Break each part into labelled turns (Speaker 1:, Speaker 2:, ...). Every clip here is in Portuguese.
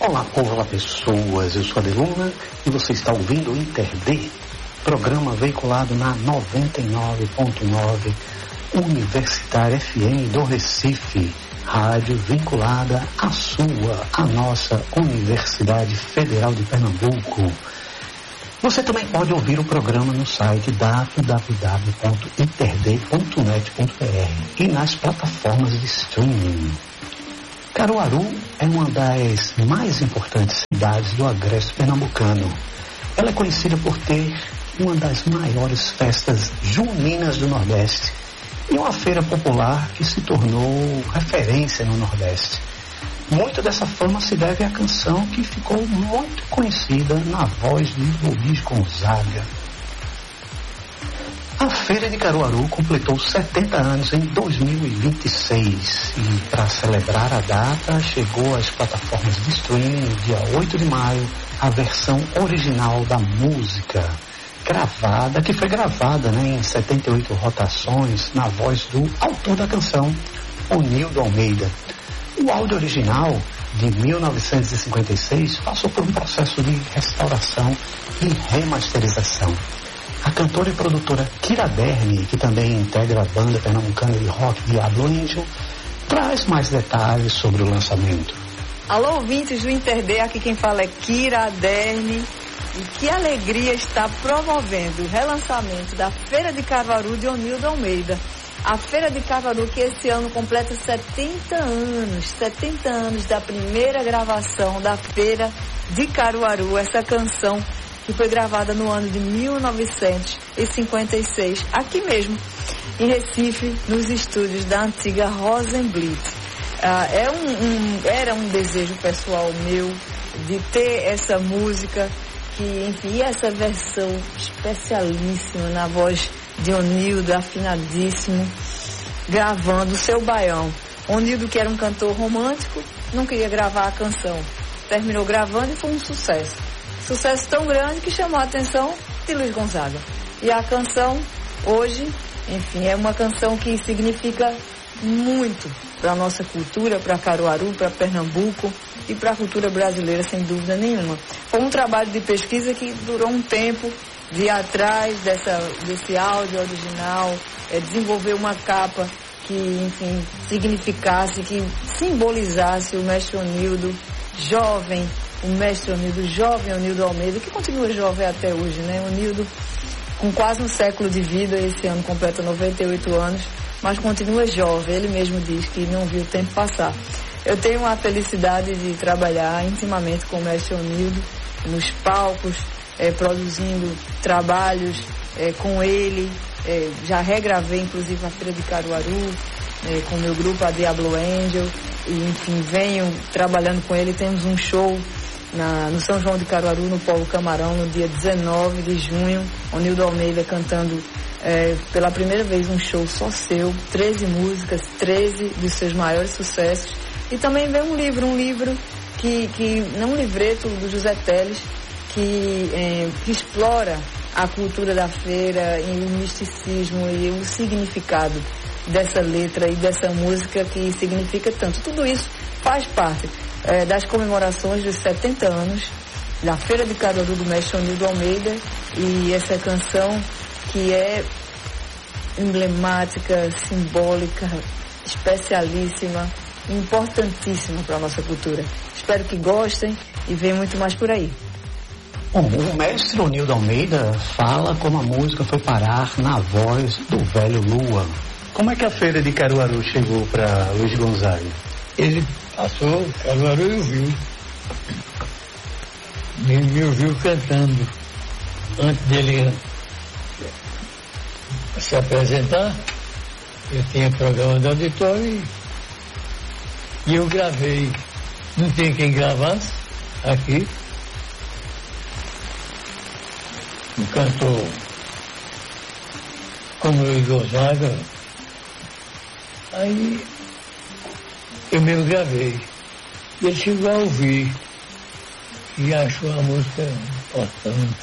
Speaker 1: Olá, povo, olá, pessoas. Eu sou a Deluna e você está ouvindo o InterD, programa veiculado na 99.9 Universitária FM do Recife, rádio vinculada à nossa Universidade Federal de Pernambuco. Você também pode ouvir o programa no site www.interd.net.br e nas plataformas de streaming. Caruaru é uma das mais importantes cidades do agreste pernambucano. Ela é conhecida por ter uma das maiores festas juninas do Nordeste e uma feira popular que se tornou referência no Nordeste. Muito dessa fama se deve à canção que ficou muito conhecida na voz de Luiz Gonzaga. A Feira de Caruaru completou 70 anos em 2026 e, para celebrar a data, chegou às plataformas de streaming no dia 8 de maio a versão original da música, que foi gravada em 78 rotações na voz do autor da canção, Onildo Almeida. O áudio original, de 1956, passou por um processo de restauração e remasterização. A cantora e produtora Kira Derni, que também integra a banda pernambucana de rock Diablo Angel, traz mais detalhes sobre o lançamento.
Speaker 2: Alô, ouvintes do InterD, aqui quem fala é Kira Derni. E que alegria está promovendo o relançamento da Feira de Caruaru de Onildo Almeida. A Feira de Caruaru, que esse ano completa 70 anos da primeira gravação da Feira de Caruaru, essa canção que foi gravada no ano de 1956, aqui mesmo, em Recife, nos estúdios da antiga Rosenblitz. Era um desejo pessoal meu de ter essa música, e essa versão especialíssima na voz de Onildo, afinadíssimo, gravando o seu baião. Onildo, que era um cantor romântico, não queria gravar a canção. Terminou gravando e foi um sucesso. Sucesso tão grande que chamou a atenção de Luiz Gonzaga. E a canção, hoje, é uma canção que significa muito para a nossa cultura, para Caruaru, para Pernambuco e para a cultura brasileira, sem dúvida nenhuma. Foi um trabalho de pesquisa que durou um tempo, de ir atrás desse áudio original, desenvolver uma capa que, significasse, que simbolizasse o mestre Onildo jovem, jovem Onildo Almeida, que continua jovem até hoje, né? Onildo, com quase um século de vida, esse ano completa 98 anos, mas continua jovem. Ele mesmo diz que não viu o tempo passar. Eu tenho a felicidade de trabalhar intimamente com o mestre Onildo, nos palcos, produzindo trabalhos com ele. Já regravei, inclusive, a Feira de Caruaru, com o meu grupo, a Diablo Angel, e, venho trabalhando com ele. Temos um show no São João de Caruaru, no Polo Camarão, no dia 19 de junho, Onildo Almeida cantando pela primeira vez um show só seu, 13 músicas, 13 dos seus maiores sucessos. E também vem um livro que um livreto do José Teles, que explora a cultura da feira e o misticismo e o significado dessa letra e dessa música que significa tanto. Tudo isso faz parte das comemorações dos 70 anos da Feira de Caruaru do mestre Onildo Almeida, e essa canção que é emblemática, simbólica, especialíssima, importantíssima para a nossa cultura. Espero que gostem e venham muito mais por aí.
Speaker 1: Bom, o mestre Onildo Almeida fala como a música foi parar na voz do velho Lua. Como é que a Feira de Caruaru chegou para Luiz Gonzaga?
Speaker 3: Ele passou, Caruaru e ouviu. Me ouviu cantando. Antes dele se apresentar, eu tinha programa de auditório e eu gravei. Não tinha quem gravasse aqui. Um cantor como Luiz Gonzaga. Aí eu mesmo gravei. E ele chegou a ouvir e achou a música importante.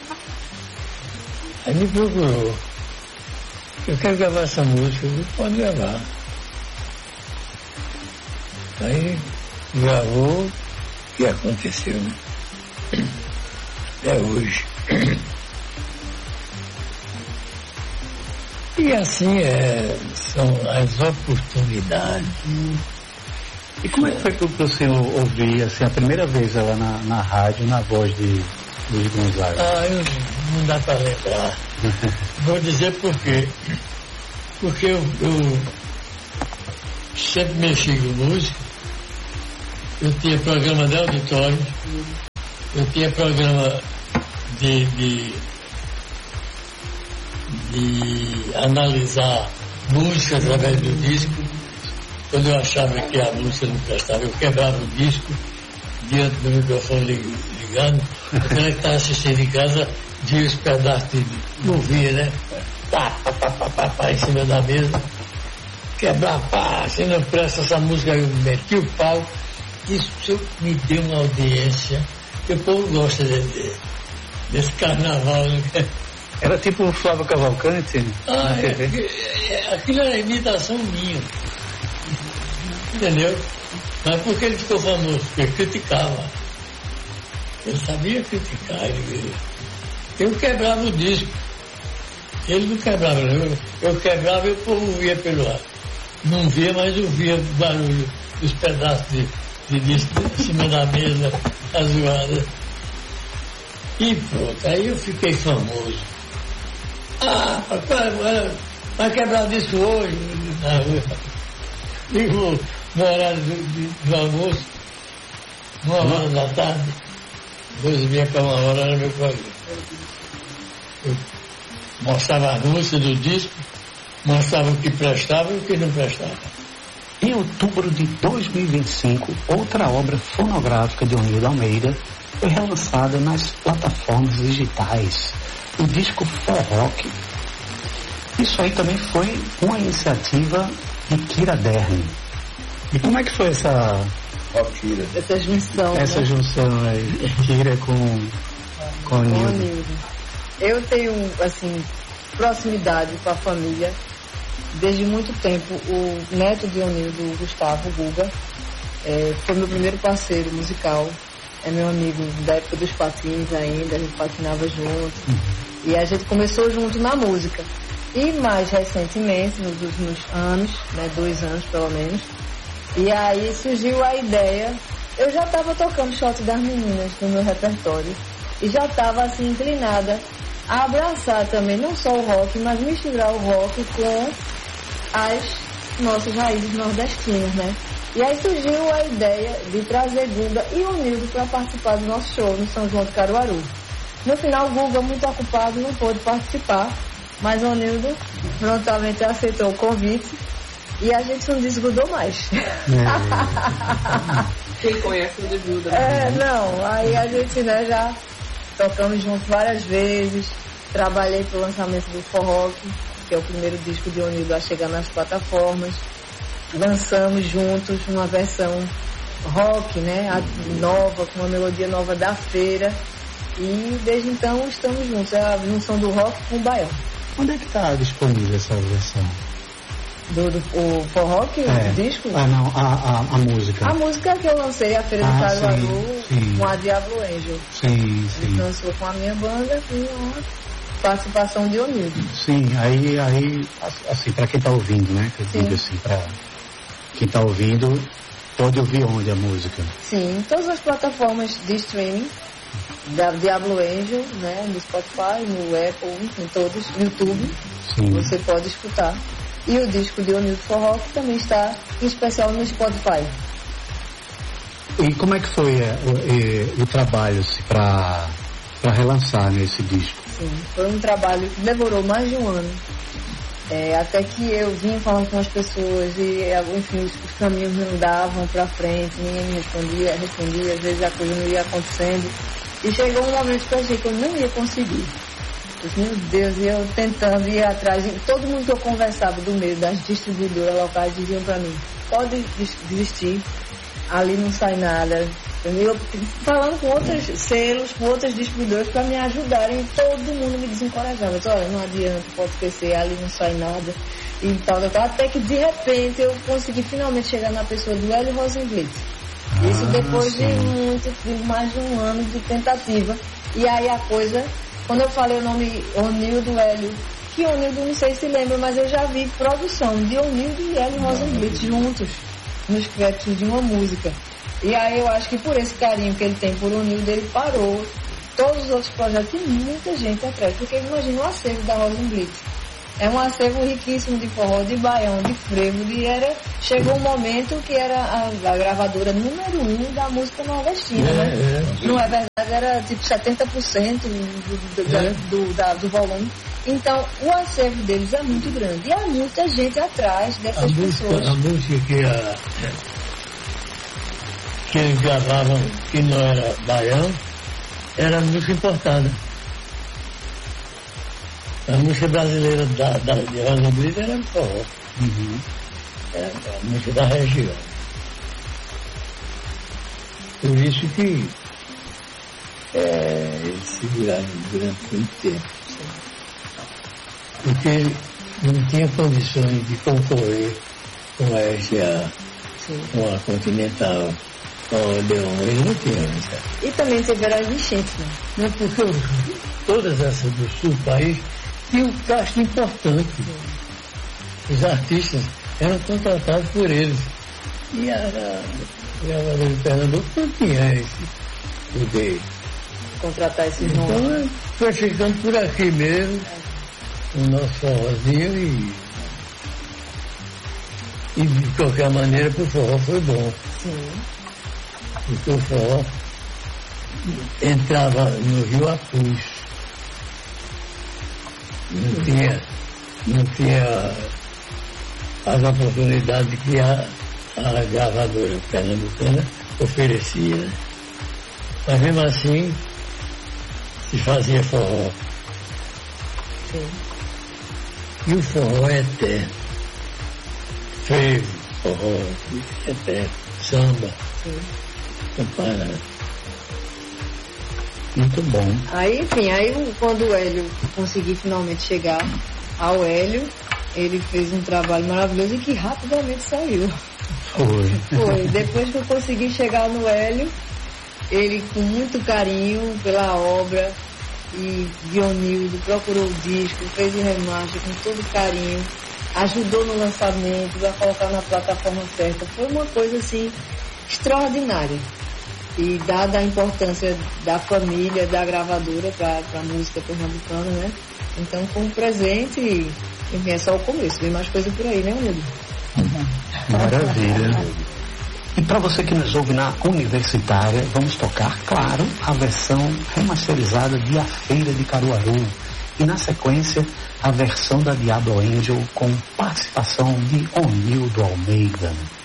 Speaker 3: Aí me procurou. Eu quero gravar essa música. Eu disse, pode gravar. Aí gravou que aconteceu, né? Até hoje. E assim são as oportunidades.
Speaker 1: E como é que foi para o senhor ouvir assim, a primeira vez ela na rádio, na voz de Luiz Gonzaga?
Speaker 3: Não dá para lembrar. Vou dizer por quê. Porque eu sempre mexi com música. Eu tinha programa de auditório, eu tinha programa de analisar música através do disco. Quando eu achava que a música não prestava, eu quebrava o disco diante do microfone ligando. Aquela que estava assistindo em casa via os pedaços de ouvia, né? Pá, em cima da mesa. Quebrar, pá, se não presta essa música, eu meti o pau. Isso me deu uma audiência, que o povo gosta desse carnaval, né?
Speaker 1: Era tipo o Flávio Cavalcante na TV?
Speaker 3: Aquilo era imitação minha. Entendeu? Mas por que ele ficou famoso? Porque ele criticava. Ele sabia criticar. Eu quebrava o disco. Ele não quebrava, não. Eu quebrava e o povo via pelo ar. Não via, mas eu via o barulho dos pedaços de disco em cima da mesa, a zoada. E pronto, aí eu fiquei famoso. Vai quebrar disso hoje na rua. Ligou no horário do almoço, 1h da tarde, 2h30 para 1h era meu programa. Eu mostrava a música do disco, mostrava o que prestava e o que não prestava.
Speaker 1: Em outubro de 2025, outra obra fonográfica de Onildo Almeida foi relançada nas plataformas digitais, o disco Forrock. Isso aí também foi uma iniciativa de Kira Derni. E como é que foi essa junção? Essa junção aí, Kira com Onildo.
Speaker 2: Eu tenho, assim, proximidade com a família desde muito tempo. O neto de Onildo, o Gustavo Guga, foi meu primeiro parceiro musical. É meu amigo da época dos patins ainda, a gente patinava junto. E a gente começou junto na música. E mais recentemente, nos últimos anos, né, 2 anos pelo menos, e aí surgiu a ideia. Eu já estava tocando Shot das Meninas no meu repertório e já estava assim inclinada a abraçar também não só o rock, mas misturar o rock com as nossas raízes nordestinas, né? E aí surgiu a ideia de trazer Guga e Onildo para participar do nosso show no São João de Caruaru. No final, Guga, muito ocupado, não pôde participar, mas Onildo prontamente aceitou o convite e a gente não desgrudou mais.
Speaker 4: Quem conhece não desgruda.
Speaker 2: Não, aí a gente, né, já tocamos juntos várias vezes, trabalhei pro lançamento do Forrock, que é o primeiro disco de Onildo a chegar nas plataformas. Lançamos juntos uma versão rock, né, nova, com uma melodia nova da feira. E desde então estamos juntos. É a junção do rock com o baião.
Speaker 1: Onde é que está disponível essa versão?
Speaker 2: O Forrock, o disco?
Speaker 1: Não, a música.
Speaker 2: A música que eu lancei, a Feira do Caruaru, com a Diablo Angel.
Speaker 1: Sim.
Speaker 2: Lançou com a minha banda e uma participação de Onildo.
Speaker 1: Sim, aí assim, para quem está ouvindo, né? Que eu digo assim, para quem está ouvindo, pode ouvir onde a música?
Speaker 2: Sim, em todas as plataformas de streaming, da Diablo Angel, né? No Spotify, no Apple, em todos, no YouTube. Sim. Você pode escutar. E o disco de Onildo Forrock também está em especial no Spotify.
Speaker 1: E como é que foi o trabalho para relançar nesse disco?
Speaker 2: Sim, foi um trabalho que demorou mais de um ano. Até que eu vim falando com as pessoas e, enfim, os caminhos não davam para frente, ninguém me respondia, às vezes a coisa não ia acontecendo. E chegou um momento que eu achei que eu não ia conseguir. Meu Deus, e eu tentando ir atrás. Todo mundo que eu conversava do meio das distribuidoras locais diziam para mim: pode desistir, ali não sai nada. Eu falando com outros selos, com outras distribuidoras para me ajudarem, e todo mundo me desencorajava. Disse, olha, não adianta, pode esquecer, ali não sai nada. E tal. Até que de repente eu consegui finalmente chegar na pessoa do Hélio Rosenblit. Isso depois de mais de um ano de tentativa. E aí a coisa, quando eu falei o nome Onildo Hélio, que Onildo não sei se lembra, mas eu já vi produção de Onildo e Hélio Rosenblit juntos nos créditos de uma música. E aí eu acho que por esse carinho que ele tem por Onildo, ele parou todos os outros projetos e muita gente atrás. Porque imagina o acervo da Rosenblit. É um acervo riquíssimo de forró, de baião, de frevo, chegou um momento que era a gravadora número 1 da música nordestina, né? Não é verdade, era tipo 70% do volume. Então, o acervo deles é muito grande. E há muita gente atrás dessas pessoas.
Speaker 3: A música que eles gravavam, que não era baião, era música importada. A música brasileira de Rosenblit era forró. Era a música da região. Por isso que eles seguraram durante muito tempo. Porque não tinha condições de concorrer com a RCA, com a Continental, com a Odeon. Eles não tinham isso.
Speaker 2: E também tiveram as enchentes, né?
Speaker 3: Não, porque todas essas do sul do país tinha um gasto importante. Os artistas eram contratados por eles. E a gravadora de Pernambuco não tinha esse poder.
Speaker 2: Contratar esses nomes.
Speaker 3: Então foi ficando por aqui mesmo, o nosso forrozinho e de qualquer maneira pro forró foi bom.
Speaker 2: Sim.
Speaker 3: Porque o forró entrava no Rio Apus. Não tinha as oportunidades que a gravadora pernambucana oferecia, né? Mas mesmo assim se fazia forró.
Speaker 2: Sim.
Speaker 3: E o forró é eterno. Frevo, forró, eterno, samba, campana.
Speaker 1: Muito bom.
Speaker 2: Aí, enfim, quando o Hélio conseguiu finalmente chegar ao Hélio, ele fez um trabalho maravilhoso e que rapidamente saiu. Foi. Depois que eu consegui chegar no Hélio, ele com muito carinho pela obra e Dionildo procurou o disco, fez o remaster com todo carinho, ajudou no lançamento, a colocar na plataforma certa. Foi uma coisa assim extraordinária. E dada a importância da família, da gravadora para a música pernambucana, né? Então foi um presente e enfim, é só o começo, vem mais coisa por aí, né, William?
Speaker 1: Maravilha. E para você que nos ouve na Universitária, vamos tocar, claro, a versão remasterizada de A Feira de Caruaru. E na sequência, a versão da Diablo Angel com participação de Onildo Almeida.